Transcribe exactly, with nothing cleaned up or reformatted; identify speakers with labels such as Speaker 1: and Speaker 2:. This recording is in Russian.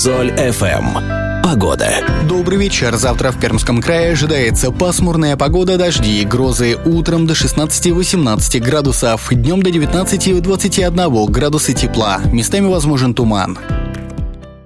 Speaker 1: Соль эф эм. Погода.
Speaker 2: Добрый вечер. Завтра в Пермском крае ожидается пасмурная погода, дожди и грозы. Утром до шестнадцати-восемнадцати градусов, днем до девятнадцати-двадцати одного градуса тепла. Местами возможен туман.